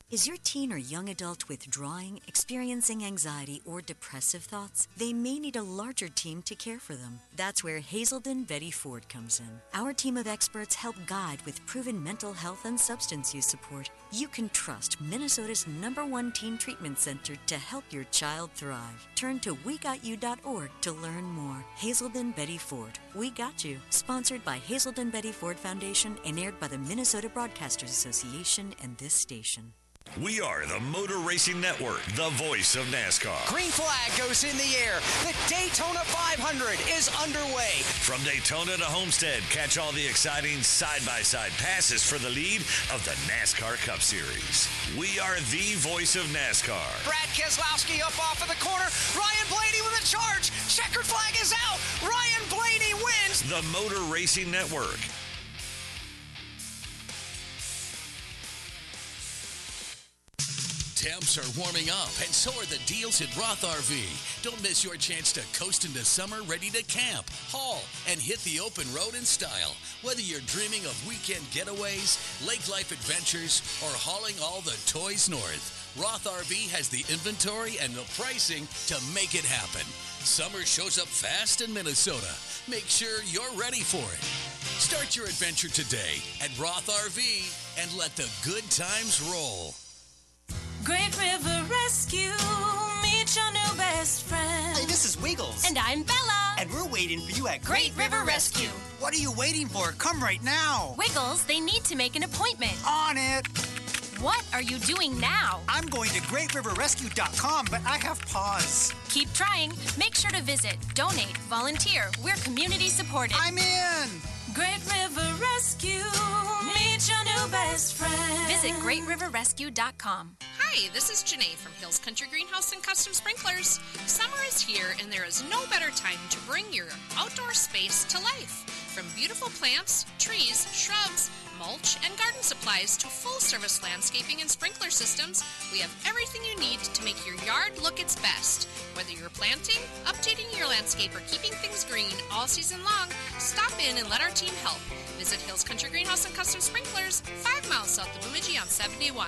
Is your teen or young adult withdrawing, experiencing anxiety, or depressive thoughts? They may need a larger team to care for them. That's where Hazelden Betty Ford comes in. Our team of experts help guide with proven mental health and substance use support. You can trust Minnesota's #1 teen treatment center to help your child thrive. Turn to WeGotYou.org to learn more. Hazelden Betty Ford. We Got You. Sponsored by Hazelden Betty Ford Foundation and aired by the Minnesota Broadcasters Association and this station. We are the Motor Racing Network, the voice of NASCAR. Green flag goes in the air. The Daytona 500 is underway. From Daytona to Homestead, catch all the exciting side-by-side passes for the lead of the NASCAR Cup Series. We are the voice of NASCAR. Brad Keselowski up off of the corner. Ryan Blaney with a charge. Checkered flag is out. Ryan Blaney wins. The Motor Racing Network. Temps are warming up, and so are the deals at Roth RV. Don't miss your chance to coast into summer ready to camp, haul, and hit the open road in style. Whether you're dreaming of weekend getaways, lake life adventures, or hauling all the toys north, Roth RV has the inventory and the pricing to make it happen. Summer shows up fast in Minnesota. Make sure you're ready for it. Start your adventure today at Roth RV and let the good times roll. Great River Rescue, meet your new best friend. Hey, this is Wiggles. And I'm Bella. And we're waiting for you at Great River Rescue. What are you waiting for? Come right now. Wiggles, they need to make an appointment. On it. What are you doing now? I'm going to GreatRiverRescue.com, but I have pause. Keep trying. Make sure to visit, donate, volunteer. We're community supported. I'm in. Great River Rescue, meet your new best friend. Visit GreatRiverRescue.com. Hi, this is Janae from Hills Country Greenhouse and Custom Sprinklers. Summer is here, and there is no better time to bring your outdoor space to life. From beautiful plants, trees, shrubs, mulch, and garden supplies to full-service landscaping and sprinkler systems, we have everything you need to make your yard look its best. Whether you're planting, updating your landscape, or keeping things green all season long, stop in and let our team help. Visit Hills Country Greenhouse and Custom Sprinklers, 5 miles south of Bemidji on 71.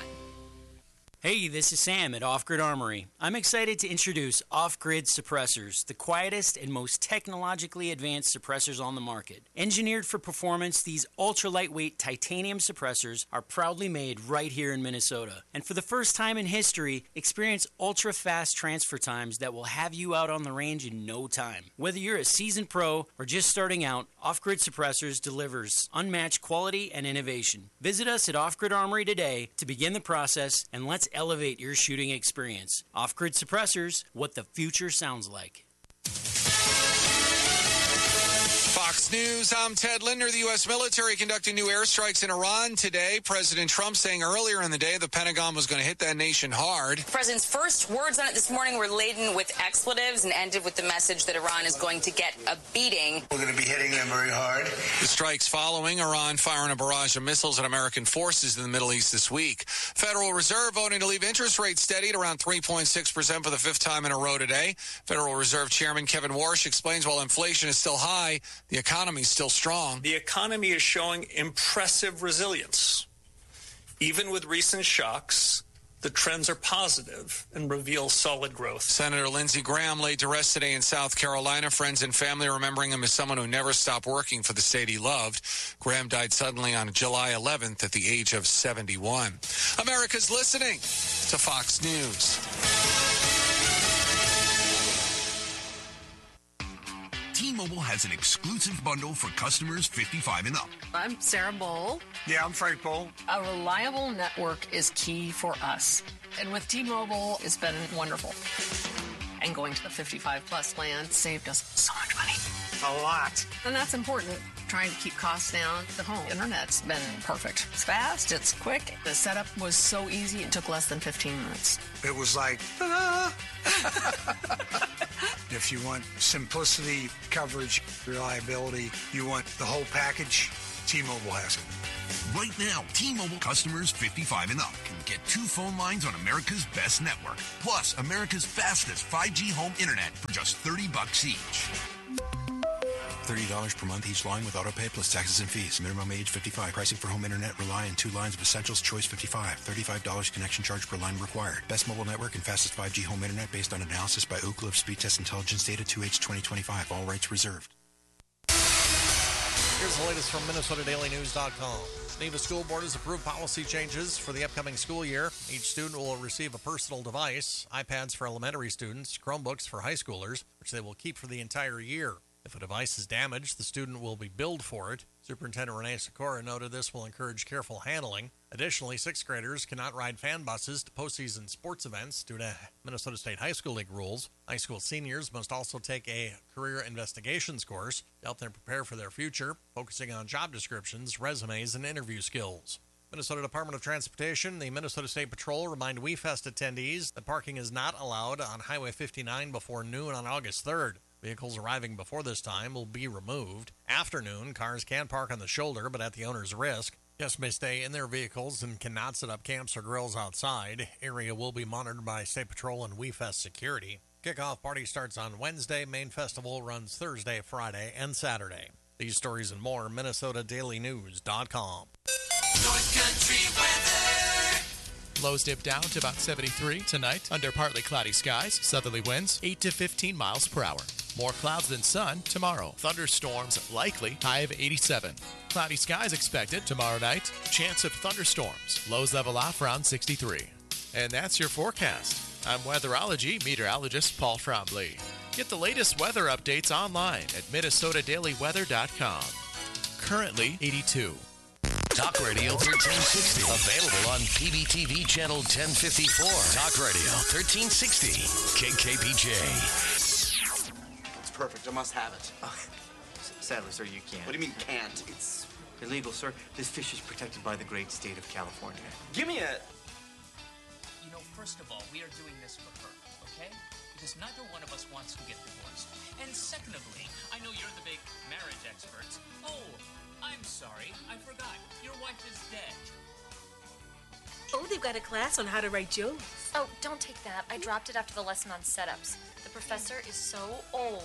Hey, this is Sam at Off Grid Armory. I'm excited to introduce Off Grid Suppressors, the quietest and most technologically advanced suppressors on the market. Engineered for performance, these ultra-lightweight titanium suppressors are proudly made right here in Minnesota. And for the first time in history, experience ultra-fast transfer times that will have you out on the range in no time. Whether you're a seasoned pro or just starting out, Off Grid Suppressors delivers unmatched quality and innovation. Visit us at Off Grid Armory today to begin the process, and let's elevate your shooting experience. Off-Grid Suppressors, what the future sounds like. Fox News, I'm Ted Linder. The U.S. military conducting new airstrikes in Iran today. President Trump saying earlier in the day the Pentagon was going to hit that nation hard. The president's first words on it this morning were laden with expletives and ended with the message that Iran is going to get a beating. We're going to be hitting them very hard. The strikes following Iran firing a barrage of missiles at American forces in the Middle East this week. Federal Reserve voting to leave interest rates steady at around 3.6% for the fifth time in a row today. Federal Reserve Chairman Kevin Warsh explains while inflation is still high, the economy is still strong. The economy is showing impressive resilience. Even with recent shocks, the trends are positive and reveal solid growth. Senator Lindsey Graham laid to rest today in South Carolina. Friends and family remembering him as someone who never stopped working for the state he loved. Graham died suddenly on July 11th at the age of 71. America's listening to Fox News. T-Mobile has an exclusive bundle for customers 55 and up. I'm Sarah Bowl. Yeah, I'm Frank Bowl. A reliable network is key for us. And with T-Mobile, it's been wonderful. And going to the 55-plus plan saved us so much money. A lot. And that's important. Trying to keep costs down. The home internet's been perfect. It's fast, it's quick. The setup was so easy, it took less than 15 minutes. It was like, ta-da! If you want simplicity, coverage, reliability, you want the whole package, T-Mobile has it. Right now, T-Mobile customers 55 and up can get 2 phone lines on America's best network, plus America's fastest 5G home internet for just $30 each. $30 per month each line with autopay plus taxes and fees. Minimum age 55. Pricing for home internet rely on 2 lines of essentials. Choice 55. $35 connection charge per line required. Best mobile network and fastest 5G home internet based on analysis by Ookla of Speed Test Intelligence Data 2H 2025. All rights reserved. Here's the latest from MinnesotaDailyNews.com. Neva School Board has approved policy changes for the upcoming school year. Each student will receive a personal device, iPads for elementary students, Chromebooks for high schoolers, which they will keep for the entire year. If a device is damaged, the student will be billed for it. Superintendent Renee Sikora noted this will encourage careful handling. Additionally, 6th graders cannot ride fan buses to postseason sports events due to Minnesota State High School League rules. High school seniors must also take a career investigations course to help them prepare for their future, focusing on job descriptions, resumes, and interview skills. Minnesota Department of Transportation, the Minnesota State Patrol remind WeFest attendees that parking is not allowed on Highway 59 before noon on August 3rd. Vehicles arriving before this time will be removed. After noon, cars can park on the shoulder, but at the owner's risk. Guests may stay in their vehicles and cannot set up camps or grills outside. Area will be monitored by State Patrol and WeFest security. Kickoff party starts on Wednesday. Main festival runs Thursday, Friday, and Saturday. These stories and more, MinnesotaDailyNews.com. North Country weather. Lows dip down to about 73 tonight under partly cloudy skies. Southerly winds 8 to 15 miles per hour. More clouds than sun tomorrow. Thunderstorms likely, high of 87. Cloudy skies expected tomorrow night. Chance of thunderstorms. Lows level off around 63. And that's your forecast. I'm weatherology meteorologist Paul Frombley. Get the latest weather updates online at MinnesotaDailyWeather.com. Currently 82. Talk Radio 1360. Available on PBTV Channel 1054. Talk Radio 1360. KKPJ. It's perfect. I must have it. Sadly, sir, you can't. What do you mean can't? It's illegal, sir. This fish is protected by the great state of California. Give me a... You know, first of all, we are doing this for her, okay? Because neither one of us wants to get divorced. And secondly, I know you're the big marriage experts. Oh, I'm sorry, I forgot. Your wife is dead. Oh, they've got a class on how to write jokes. Oh, don't take that. I dropped it after the lesson on setups. The professor is so old.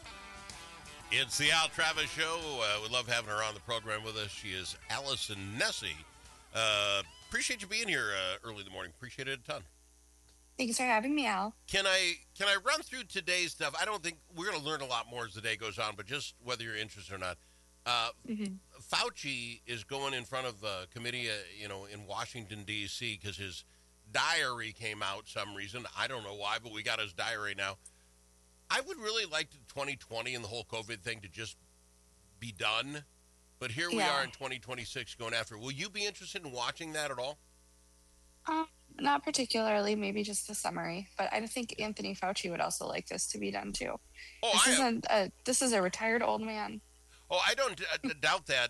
It's the Al Travis Show. We love having her on the program with us. She is Allison Nessie. Appreciate you being here early in the morning. Appreciate it a ton. Thanks for having me, Al. Can I run through today's stuff? I don't think we're going to learn a lot more as the day goes on, but just whether you're interested or not. Fauci is going in front of the committee, in Washington, D.C., because his diary came out some reason. I don't know why, but we got his diary now. I would really like 2020 and the whole COVID thing to just be done, but here we are in 2026 going after it. Will you be interested in watching that at all? Not particularly, maybe just the summary, but I think Anthony Fauci would also like this to be done too. This is a retired old man. Oh, I don't doubt that.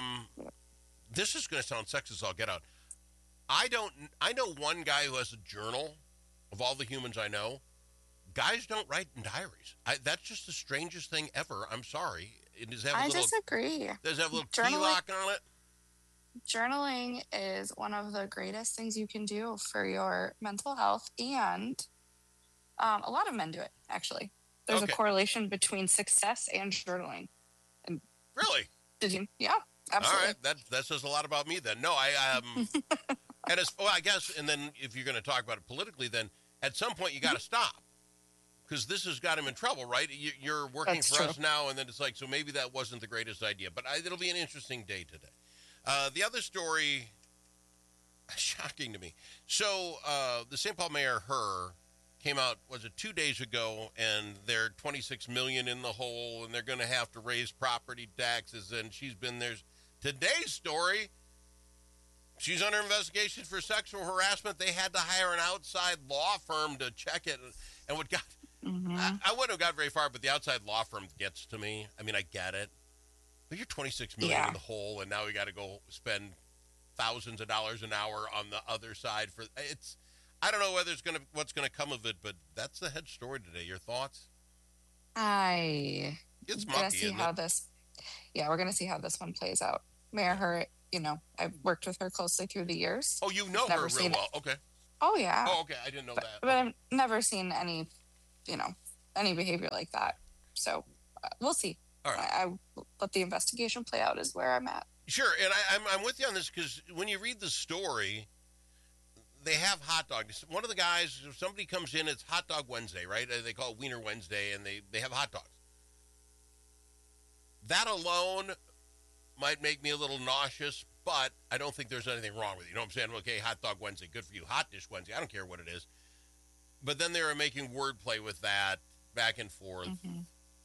This is going to sound sexist, I'll get out. I know one guy who has a journal of all the humans I know. Guys don't write in diaries. That's just the strangest thing ever. I'm sorry. I disagree. Does it have a little key lock on it? Journaling is one of the greatest things you can do for your mental health, and a lot of men do it, actually. There's a correlation between success and journaling. And really? Did you? Yeah, absolutely. All right, that says a lot about me then. No, I guess, and then if you're going to talk about it politically, then at some point you got to stop. Because this has got him in trouble, right? You're working for us now, and then it's like, so maybe that wasn't the greatest idea. But it'll be an interesting day today. The other story, shocking to me. So the St. Paul mayor, came out, 2 days ago, and they're $26 million in the hole, and they're going to have to raise property taxes, and she's been there. Today's story, she's under investigation for sexual harassment. They had to hire an outside law firm to check it, and what got... I wouldn't have got very far, but the outside law firm gets to me. I mean, I get it. But you're $26 million in the hole, and now we got to go spend thousands of dollars an hour on the other side for it's. I don't know what's going to come of it, but that's the head story today. Your thoughts? It's mucky, see how this. Yeah, we're going to see how this one plays out. Mayor Hurt, I've worked with her closely through the years. Oh, you know her real well. Okay. Oh yeah. Oh, okay. I didn't know that. But I've never seen any behavior like that. So we'll see. All right. I let the investigation play out is where I'm at. Sure, and I'm with you on this because when you read the story, they have hot dogs. One of the guys, if somebody comes in, it's Hot Dog Wednesday, right? They call it Wiener Wednesday, and they have hot dogs. That alone might make me a little nauseous, but I don't think there's anything wrong with it. You know what I'm saying? Okay, Hot Dog Wednesday, good for you. Hot Dish Wednesday, I don't care what it is. But then they were making wordplay with that back and forth. Mm-hmm.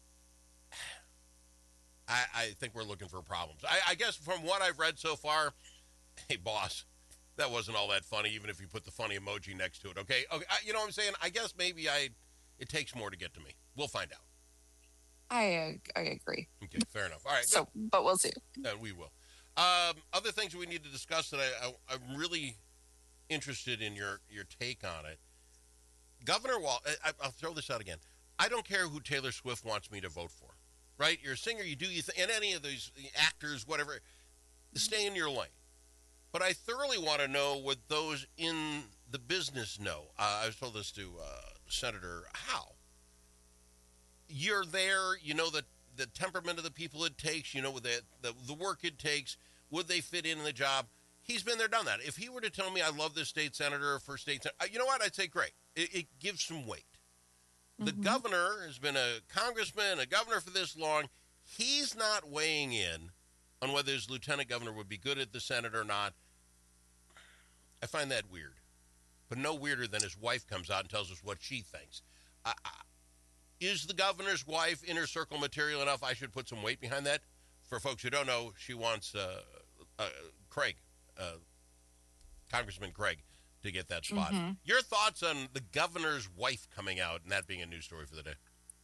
I think we're looking for problems. I guess from what I've read so far, hey, boss, that wasn't all that funny, even if you put the funny emoji next to it, okay? You know what I'm saying? I guess maybe it takes more to get to me. We'll find out. I agree. Okay, fair enough. All right. So, but we'll see. We will. Other things we need to discuss that I'm really interested in your take on it. Governor I'll throw this out again. I don't care who Taylor Swift wants me to vote for, right? You're a singer, and any of these actors, whatever, stay in your lane. But I thoroughly want to know what those in the business know. I was told this to Senator Howe. You're there, you know the temperament of the people it takes, you know the work it takes. Would they fit in the job? He's been there, done that. If he were to tell me I love this state senator for state senator, you know what? I'd say great. It gives some weight. The governor has been a congressman, a governor for this long. He's not weighing in on whether his lieutenant governor would be good at the Senate or not. I find that weird. But no weirder than his wife comes out and tells us what she thinks. Is the governor's wife inner circle material enough? I should put some weight behind that. For folks who don't know, she wants Craig, Congressman Craig, to get that spot. Mm-hmm. Your thoughts on the governor's wife coming out and that being a news story for the day?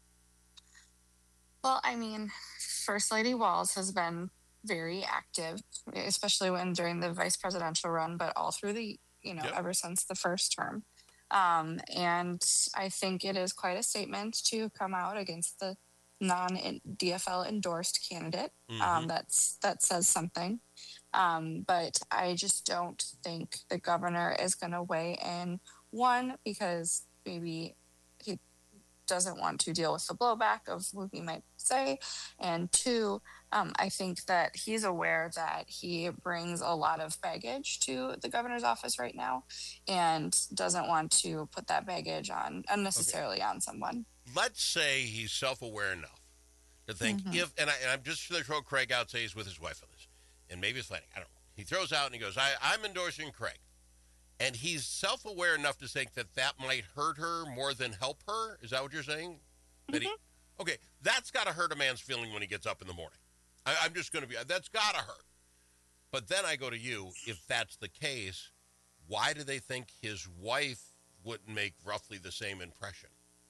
Well, I mean, First Lady Walz has been very active, especially during the vice presidential run, but all through the, ever since the first term. And I think it is quite a statement to come out against the non-DFL endorsed candidate. That says something. But I just don't think the governor is going to weigh in. One, because maybe he doesn't want to deal with the blowback of what he might say. And two, I think that he's aware that he brings a lot of baggage to the governor's office right now and doesn't want to put that baggage on unnecessarily on someone. Let's say he's self-aware enough to think I'm just going to throw Craig out, say he's with his wife on this, and maybe it's planning. I don't know. He throws out and he goes, I'm endorsing Craig. And he's self-aware enough to think that might hurt her more than help her. Is that what you're saying? Okay, that's got to hurt a man's feeling when he gets up in the morning. I'm just going to that's got to hurt. But then I go to you, if that's the case, why do they think his wife wouldn't make roughly the same impression?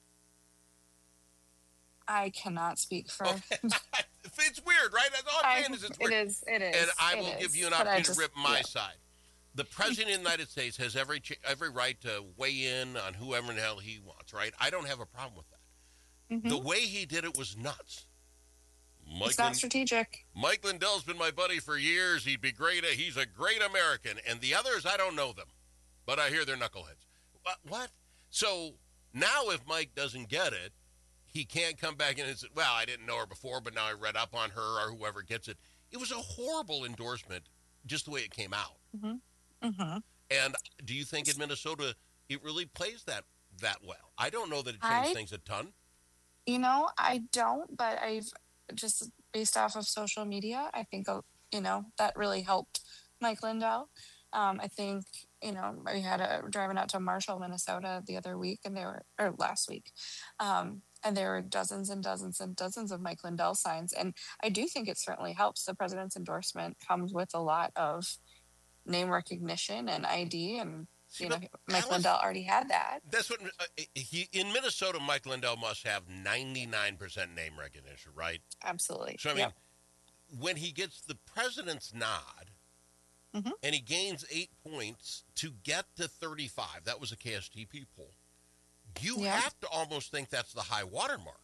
I cannot speak for... It's weird, right? That's all I'm saying is it's weird. It is. And I will give you an opportunity to rip my side. The President of the United States has every right to weigh in on whoever the hell he wants, right? I don't have a problem with that. The way he did it was nuts. It's not strategic. Mike Lindell's been my buddy for years. He'd be great. He's a great American. And the others, I don't know them, but I hear they're knuckleheads. What? So now if Mike doesn't get it, he can't come back in and say, well, I didn't know her before, but now I read up on her or whoever gets it. It was a horrible endorsement, just the way it came out. And do you think in Minnesota it really plays that well? I don't know that it changed things a ton. I don't, but I've just based off of social media, I think, that really helped Mike Lindell. I think, we had driving out to Marshall, Minnesota the other week last week. And there were dozens and dozens and dozens of Mike Lindell signs. And I do think it certainly helps. The president's endorsement comes with a lot of name recognition and ID. And, Mike Lindell already had that. That's what in Minnesota, Mike Lindell must have 99% name recognition, right? Absolutely. So, I mean, when he gets the president's nod and he gains 8 points to get to 35, that was a KSTP poll. You have to almost think that's the high water mark.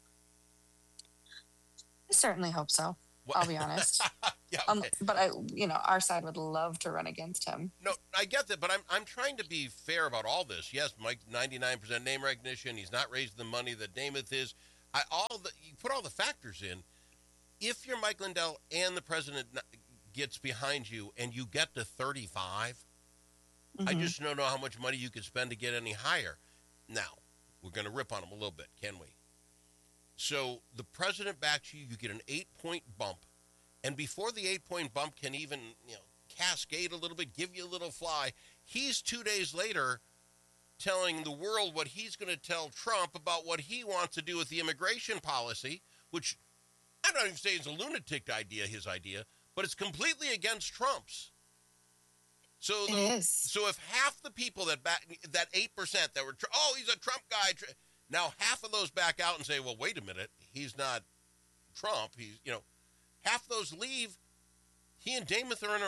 I certainly hope so. I'll be honest. But our side would love to run against him. No, I get that, but I'm trying to be fair about all this. Yes, Mike, 99% name recognition. He's not raising the money that Namath is. You put all the factors in. if you're Mike Lindell and the president gets behind you and you get to 35, I just don't know how much money you could spend to get any higher. Now, we're going to rip on him a little bit, can we? So the president backs you, you get an 8-point bump. And before the 8-point bump can even, cascade a little bit, give you a little fly, he's 2 days later telling the world what he's going to tell Trump about what he wants to do with the immigration policy, which I don't even say is a lunatic idea, his idea, but it's completely against Trump's. So if half the people that 8% that were, he's a Trump guy, now half of those back out and say, well, wait a minute, he's not Trump. He's, half those leave. He and Damon are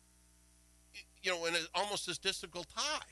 in almost this statistical tie.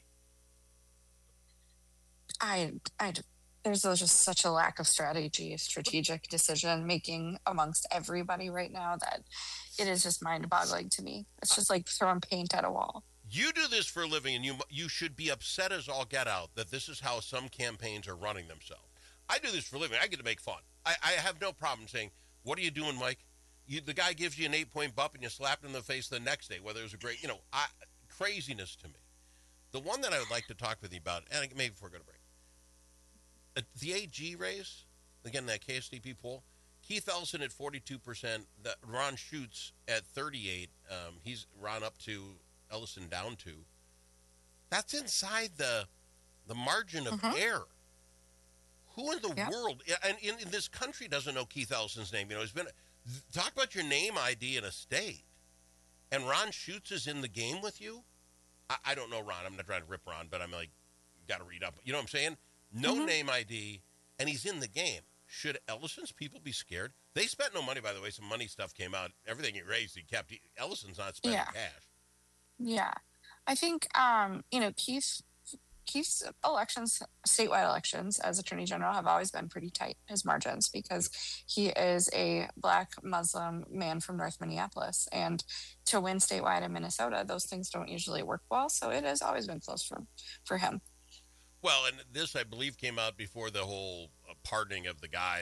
There's just such a lack of strategic decision making amongst everybody right now that it is just mind boggling to me. It's just like throwing paint at a wall. You do this for a living, and you should be upset as all get out that this is how some campaigns are running themselves. I do this for a living. I get to make fun. I have no problem saying, what are you doing, Mike? The guy gives you an 8-point bump, and you slap him in the face the next day, whether it was a great, craziness to me. The one that I would like to talk with you about, and maybe before we go to break, the AG race, again, that KSTP poll, Keith Ellison at 42%, Ron Schutz at 38%, he's Ron up to Ellison down to. That's inside the margin of error. Who in the world, and in this country doesn't know Keith Ellison's name? It's been, talk about your name ID in a state, and Ron Schutz is in the game with you? I don't know Ron. I'm not trying to rip Ron, but I'm like, got to read up. You know what I'm saying? No name ID, and he's in the game. Should Ellison's people be scared? They spent no money, by the way. Some money stuff came out. Everything he raised, he kept. Ellison's not spending cash. Yeah. I think, Keith's elections, statewide elections as Attorney General have always been pretty tight, his margins, because he is a Black Muslim man from North Minneapolis. And to win statewide in Minnesota, those things don't usually work well. So it has always been close for him. Well, and this, I believe, came out before the whole pardoning of the guy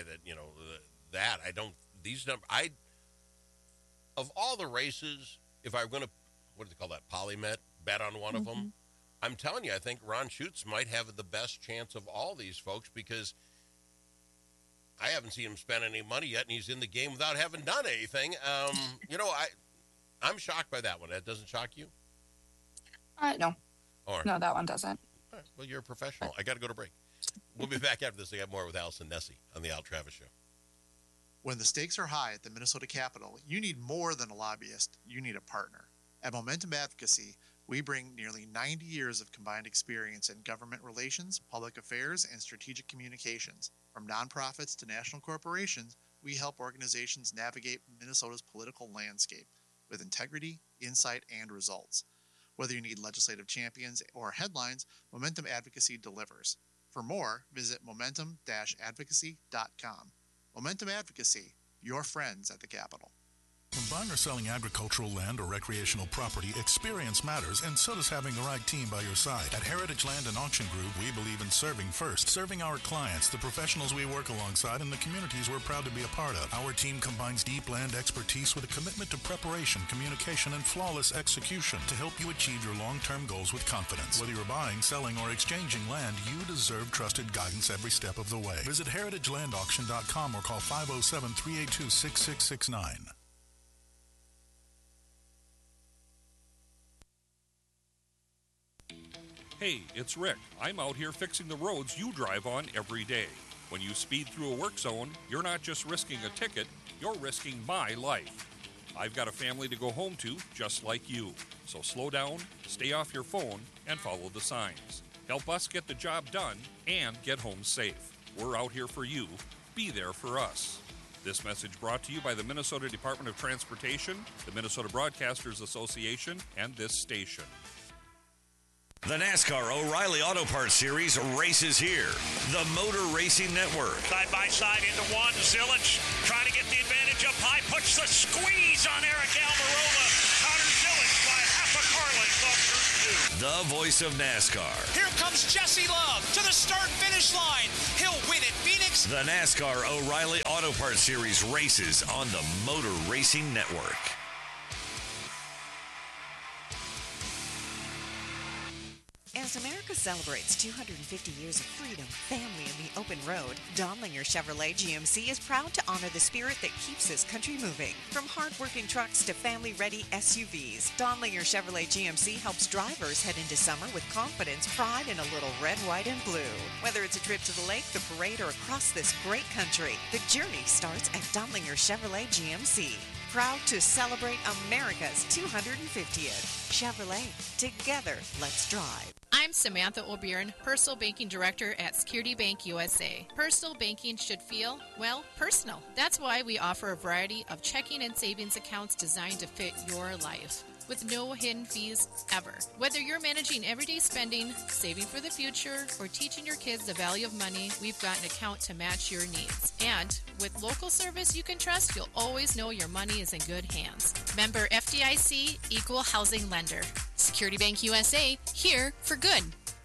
of all the races, if I'm going to, what do they call that, polymet, bet on one of them, I'm telling you, I think Ron Schutz might have the best chance of all these folks because I haven't seen him spend any money yet, and he's in the game without having done anything. I'm shocked by that one. That doesn't shock you? No. Right. No, that one doesn't. All right. Well, you're a professional. I got to go to break. We'll be back after this. I got more with Allison Nessie on the Al Travis Show. When the stakes are high at the Minnesota Capitol, you need more than a lobbyist. You need a partner. At Momentum Advocacy, we bring nearly 90 years of combined experience in government relations, public affairs, and strategic communications. From nonprofits to national corporations, we help organizations navigate Minnesota's political landscape with integrity, insight, and results. Whether you need legislative champions or headlines, Momentum Advocacy delivers. For more, visit momentum-advocacy.com. Momentum Advocacy, your friends at the Capitol. When buying or selling agricultural land or recreational property, experience matters, and so does having the right team by your side. At Heritage Land and Auction Group, we believe in serving first, serving our clients, the professionals we work alongside, and the communities we're proud to be a part of. Our team combines deep land expertise with a commitment to preparation, communication, and flawless execution to help you achieve your long-term goals with confidence. Whether you're buying, selling, or exchanging land, you deserve trusted guidance every step of the way. Visit heritagelandauction.com or call 507-382-6669. Hey, it's Rick. I'm out here fixing the roads you drive on every day. When you speed through a work zone, you're not just risking a ticket, you're risking my life. I've got a family to go home to, just like you. So slow down, stay off your phone, and follow the signs. Help us get the job done and get home safe. We're out here for you. Be there for us. This message brought to you by the Minnesota Department of Transportation, the Minnesota Broadcasters Association, and this station. The NASCAR O'Reilly Auto Parts Series races here. The Motor Racing Network. Side by side into one. Zilic trying to get the advantage up high. Puts the squeeze on Eric Almirola. Connor Zilic by half a car length off The voice of NASCAR. Here comes Jesse Love to the start-finish line. He'll win at Phoenix. The NASCAR O'Reilly Auto Parts Series races on the Motor Racing Network. As America celebrates 250 years of freedom, family, and the open road, Donlinger Chevrolet GMC is proud to honor the spirit that keeps this country moving. From hard-working trucks to family-ready SUVs, Donlinger Chevrolet GMC helps drivers head into summer with confidence, pride, and a little red, white, and blue. Whether it's a trip to the lake, the parade, or across this great country, the journey starts at Donlinger Chevrolet GMC. Proud to celebrate America's 250th. Chevrolet, together, let's drive. I'm Samantha O'Byrne, Personal Banking Director at Security Bank USA. Personal banking should feel, well, personal. That's why we offer a variety of checking and savings accounts designed to fit your life, with no hidden fees ever. Whether you're managing everyday spending, saving for the future, or teaching your kids the value of money, we've got an account to match your needs. And with local service you can trust, you'll always know your money is in good hands. Member FDIC, Equal Housing Lender. Security Bank USA, here for good.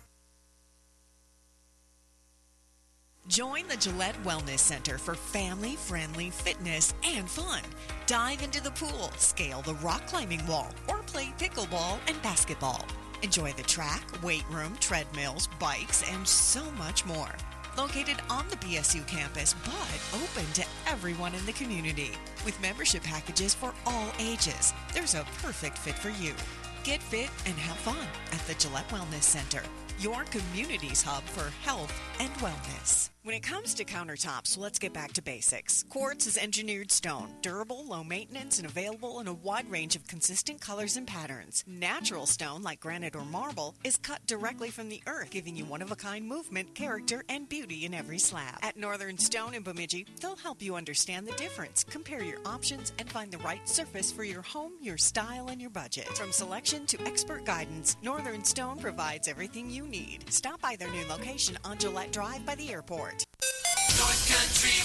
Join the Gillette Wellness Center for family-friendly fitness and fun. Dive into the pool, scale the rock climbing wall, or play pickleball and basketball. Enjoy the track, weight room, treadmills, bikes, and so much more. Located on the BSU campus, but open to everyone in the community. With membership packages for all ages, there's a perfect fit for you. Get fit and have fun at the Gillette Wellness Center, your community's hub for health and wellness. When it comes to countertops, let's get back to basics. Quartz is engineered stone, durable, low maintenance, and available in a wide range of consistent colors and patterns. Natural stone, like granite or marble, is cut directly from the earth, giving you one-of-a-kind movement, character, and beauty in every slab. At Northern Stone in Bemidji, they'll help you understand the difference, compare your options, and find the right surface for your home, your style, and your budget. From selection to expert guidance, Northern Stone provides everything you need. Stop by their new location on Gillette Drive by the airport. North Country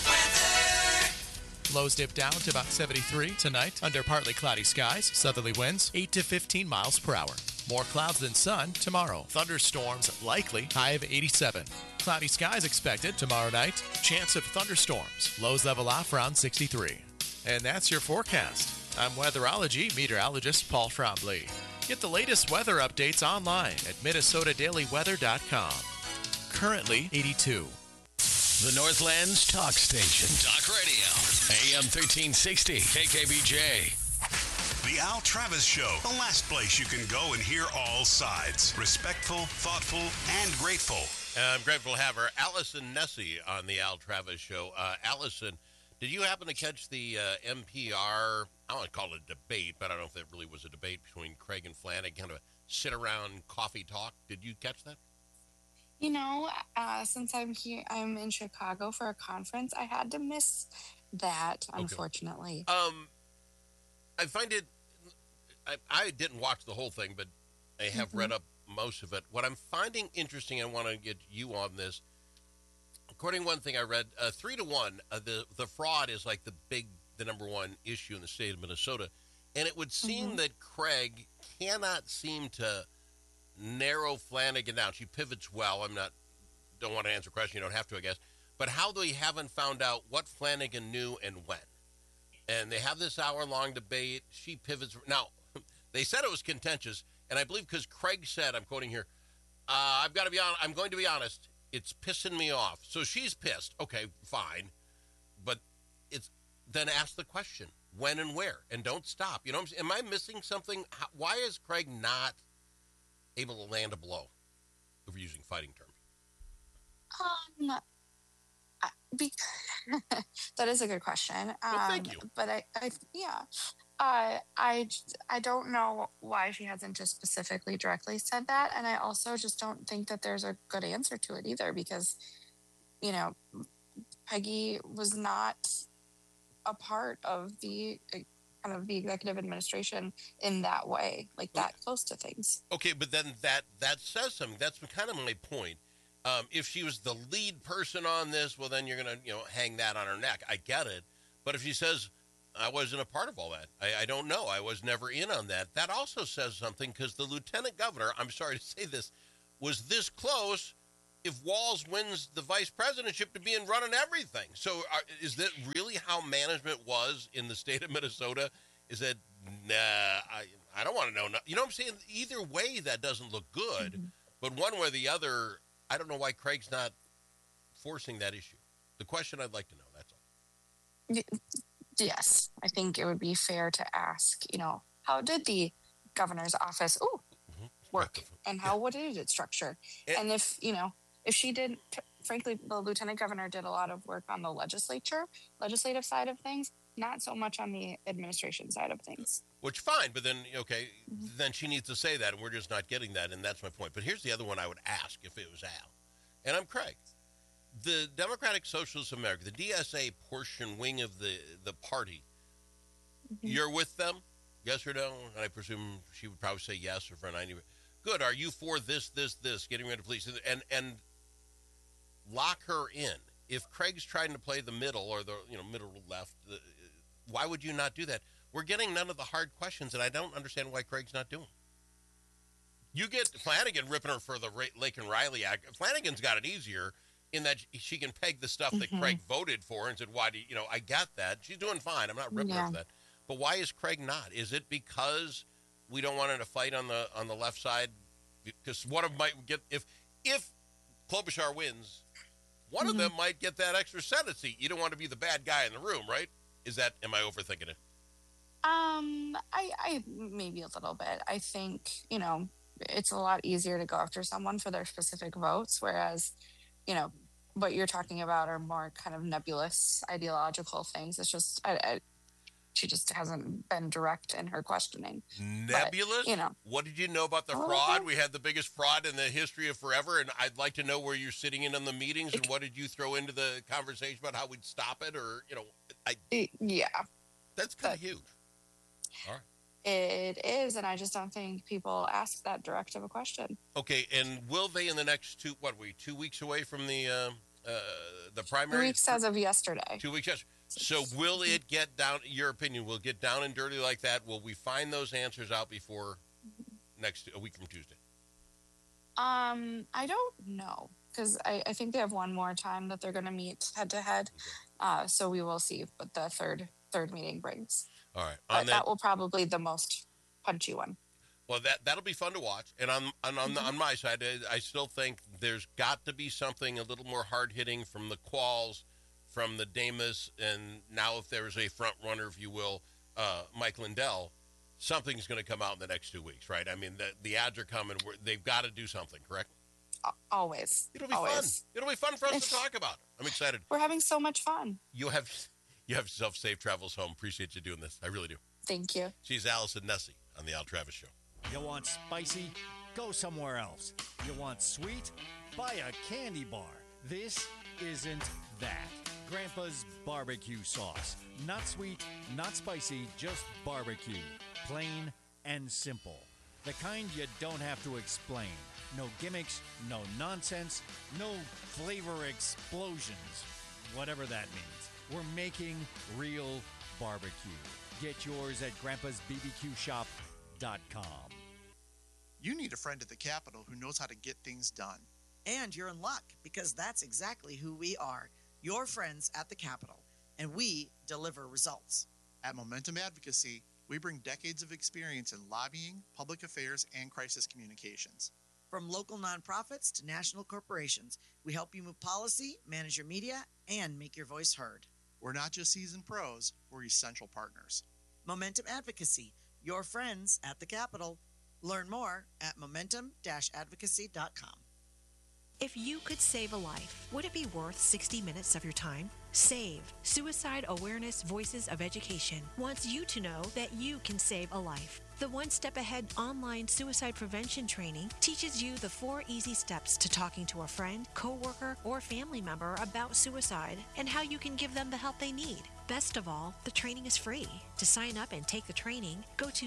weather. Lows dip down to about 73 tonight under partly cloudy skies, southerly winds 8 to 15 miles per hour. More clouds than sun tomorrow. Thunderstorms likely, high of 87. Cloudy skies expected tomorrow night. Chance of thunderstorms. Lows level off around 63. And that's your forecast. I'm weatherology meteorologist Paul Trombley. Get the latest weather updates online at minnesotadailyweather.com. Currently 82. The Northland's talk station. Talk radio. AM 1360. KKBJ. The Al Travis Show. The last place you can go and hear all sides. Respectful, thoughtful, and grateful. I'm grateful to have her, Allison Nessie, on the Al Travis Show. Allison, did you happen to catch the NPR, I want to call it a debate, but I don't know if it really was a debate between Craig and Flanagan, kind of a sit-around coffee talk? Did you catch that? You know, since I'm in Chicago for a conference, I had to miss that, unfortunately. I find it, I didn't watch the whole thing, but I have read up most of it. What I'm finding interesting, I want to get you on this. According to one thing I read, 3-1, the fraud is like the number one issue in the state of Minnesota. And it would seem that Craig cannot seem to narrow Flanagan down. She pivots well. Don't want to answer a question. You don't have to, I guess. But how they haven't found out what Flanagan knew and when. And they have this hour-long debate. She pivots. Now, they said it was contentious, and I believe because Craig said, I'm quoting here, I'm going to be honest, it's pissing me off. So she's pissed. Okay, fine. But then ask the question, when and where, and don't stop. You know what I'm saying? Am I missing something? Why is Craig not able to land a blow, if we're using fighting terms? That is a good question. Well, thank you. But I don't know why she hasn't just specifically directly said that, and I also just don't think that there's a good answer to it either, because, you know, Peggy was not a part of the kind of the executive administration in that way, like that close to things. Okay, but then that says something. That's kind of my point. If she was the lead person on this, well, then you're going to, hang that on her neck. I get it. But if she says, I wasn't a part of all that. I don't know. I was never in on that. That also says something because the lieutenant governor, I'm sorry to say this, was this close if Walz wins the vice presidentship to being running everything. So is that really how management was in the state of Minnesota? Is that, I don't want to know. You know what I'm saying? Either way, that doesn't look good. Mm-hmm. But one way or the other, I don't know why Craig's not forcing that issue. The question I'd like to know, that's all. Yes, I think it would be fair to ask, how did the governor's office work and what did it structure? And if she did, frankly, the lieutenant governor did a lot of work on the legislative side of things, not so much on the administration side of things. Which, fine, but then, then she needs to say that, and we're just not getting that, and that's my point. But here's the other one I would ask if it was Al, and I'm Craig. The Democratic Socialists of America, the DSA portion wing of the party, you're with them? Yes or no? And I presume she would probably say yes or for 90. Good. Are you for this, getting rid of police? And lock her in. If Craig's trying to play the middle or the middle left, why would you not do that? We're getting none of the hard questions, and I don't understand why Craig's not doing. You get Flanagan ripping her for the Laken Riley Act. Flanagan's got it easier in that she can peg the stuff that Craig voted for and said, why do you, I got that. She's doing fine. I'm not ripping her for that. But why is Craig not? Is it because we don't want her to fight on the left side? Because one of them might get, if Klobuchar wins, one of them might get that extra Senate seat. You don't want to be the bad guy in the room, right? Am I overthinking it? I maybe a little bit. I think, it's a lot easier to go after someone for their specific votes, whereas, what you're talking about are more kind of nebulous ideological things. It's just, she just hasn't been direct in her questioning. Nebulous? But, what did you know about the fraud? We had the biggest fraud in the history of forever, and I'd like to know where you're sitting in on the meetings, and what did you throw into the conversation about how we'd stop it, or, yeah. That's kind of huge. All right. It is, and I just don't think people ask that direct of a question. Okay, and will they in the next 2 weeks away from the primary? 2 weeks as of yesterday. 2 weeks, yes. So will it get down, your opinion, will it get down and dirty like that? Will we find those answers out before a week from Tuesday? I don't know, because I think they have one more time that they're going to meet head-to-head. So we will see what the third meeting brings. All right. But that will probably be the most punchy one. Well, that'll be fun to watch. And on my side, I still think there's got to be something a little more hard-hitting from the Qualls, from the Damas, and now if there's a front runner, if you will, Mike Lindell, something's going to come out in the next 2 weeks, right? I mean, the ads are coming. They've got to do something, correct? Always. It'll be fun. It'll be fun for us to talk about. I'm excited. We're having so much fun. You have yourself safe travels home. Appreciate you doing this. I really do. Thank you. She's Allison Nessie on the Al Travis Show. You want spicy? Go somewhere else. You want sweet? Buy a candy bar. This isn't that. Grandpa's barbecue sauce. Not sweet, not spicy, just barbecue. Plain and simple. The kind you don't have to explain. No gimmicks, no nonsense, no flavor explosions. Whatever that means. We're making real barbecue. Get yours at grandpasbbqshop.com. You need a friend at the Capitol who knows how to get things done. And you're in luck, because that's exactly who we are. Your friends at the Capitol, and we deliver results. At Momentum Advocacy, we bring decades of experience in lobbying, public affairs, and crisis communications. From local nonprofits to national corporations, we help you move policy, manage your media, and make your voice heard. We're not just seasoned pros, we're essential partners. Momentum Advocacy, your friends at the Capitol. Learn more at momentum-advocacy.com. If you could save a life, would it be worth 60 minutes of your time? SAVE, Suicide Awareness Voices of Education, wants you to know that you can save a life. The One Step Ahead online suicide prevention training teaches you the 4 easy steps to talking to a friend, coworker, or family member about suicide and how you can give them the help they need. Best of all, the training is free. To sign up and take the training, go to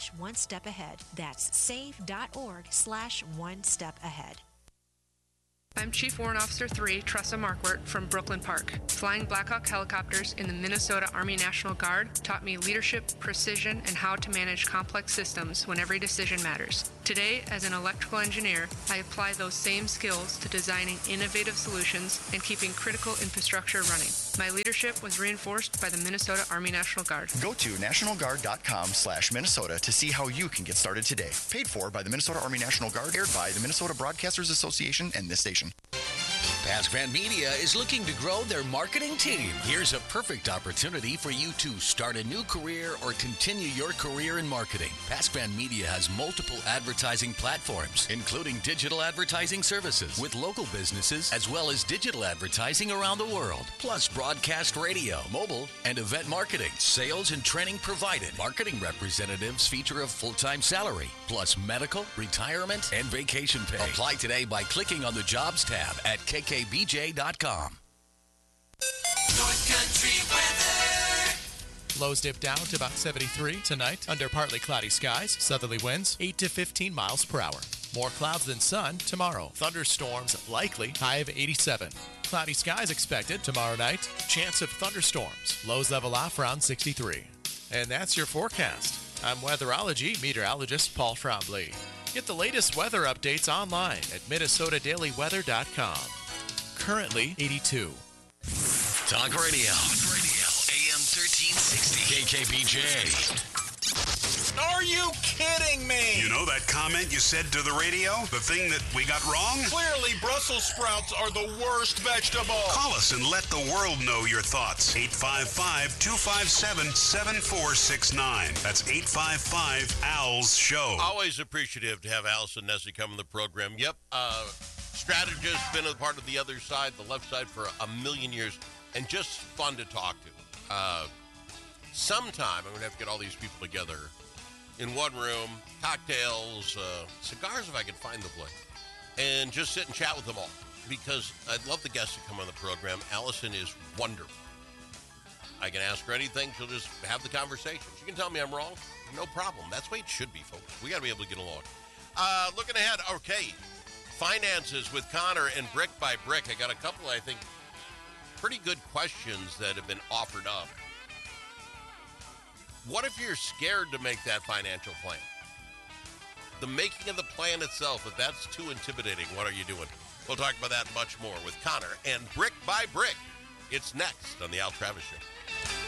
save.org/onestepahead. That's save.org/onestepahead. I'm Chief Warrant Officer 3, Tressa Markwart from Brooklyn Park. Flying Black Hawk helicopters in the Minnesota Army National Guard taught me leadership, precision, and how to manage complex systems when every decision matters. Today, as an electrical engineer, I apply those same skills to designing innovative solutions and keeping critical infrastructure running. My leadership was reinforced by the Minnesota Army National Guard. Go to nationalguard.com/Minnesota to see how you can get started today. Paid for by the Minnesota Army National Guard, aired by the Minnesota Broadcasters Association and this station. Pasquan Media is looking to grow their marketing team. Here's a perfect opportunity for you to start a new career or continue your career in marketing. Pasquan Media has multiple advertising platforms, including digital advertising services with local businesses, as well as digital advertising around the world, plus broadcast radio, mobile, and event marketing. Sales and training provided. Marketing representatives feature a full-time salary, plus medical, retirement, and vacation pay. Apply today by clicking on the Jobs tab at kkbj.com. North Country weather. Lows dip down to about 73 tonight under partly cloudy skies, southerly winds 8 to 15 miles per hour. More clouds than sun tomorrow. Thunderstorms likely, high of 87. Cloudy skies expected tomorrow night. Chance of thunderstorms. Lows level off around 63. And that's your forecast. I'm weatherology meteorologist Paul Trombley. Get the latest weather updates online at minnesotadailyweather.com. Currently 82. Talk Radio. AM 1360. KKBJ. Are you kidding me? You know that comment you said to the radio? The thing that we got wrong? Clearly, Brussels sprouts are the worst vegetable. Call us and let the world know your thoughts. 855-257-7469. That's 855-ALS-SHOW. Always appreciative to have Allison Nessie come on the program. Yep, strategist, been a part of the other side, the left side, for a million years, and just fun to talk to. Sometime I'm going to have to get all these people together in one room, cocktails, cigars if I can find the place, and just sit and chat with them all, because I'd love the guests to come on the program. Allison is wonderful. I can ask her anything. She'll just have the conversation. She can tell me I'm wrong. No problem. That's the way it should be, folks. We got to be able to get along. Looking ahead, okay, finances with Connor and Brick by Brick. I got a couple, I think, pretty good questions that have been offered up. What if you're scared to make that financial plan? The making of the plan itself, if that's too intimidating, what are you doing? We'll talk about that and much more with Connor and Brick by Brick. It's next on the Al Travis Show.